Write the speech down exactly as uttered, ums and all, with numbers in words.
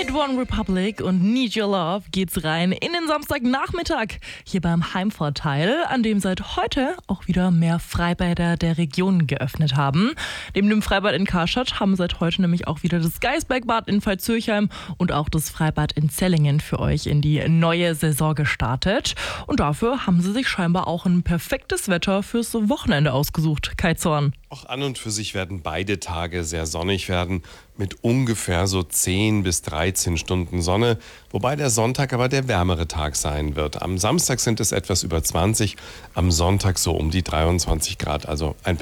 One Republic und Need Your Love geht's rein in den Samstagnachmittag hier beim Heimvorteil, an dem seit heute auch wieder mehr Freibäder der Region geöffnet haben. Neben dem Freibad in Karstadt haben seit heute nämlich auch wieder das Geisbergbad in Pfalz-Zürchem und auch das Freibad in Zellingen für euch in die neue Saison gestartet. Und dafür haben sie sich scheinbar auch ein perfektes Wetter fürs Wochenende ausgesucht. Kai Zorn. Auch an und für sich werden beide Tage sehr sonnig werden, mit ungefähr so zehn bis dreizehn Stunden Sonne, wobei der Sonntag aber der wärmere Tag sein wird. Am Samstag sind es etwas über zwanzig, am Sonntag so um die dreiundzwanzig Grad, also ein